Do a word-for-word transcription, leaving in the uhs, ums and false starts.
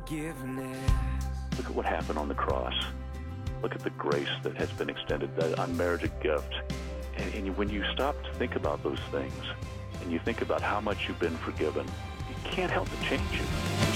Forgiveness. Look at what happened on the cross. Look at the grace that has been extended, that unmerited gift. And, and when you stop to think about those things, and you think about how much you've been forgiven, you can't help but change you.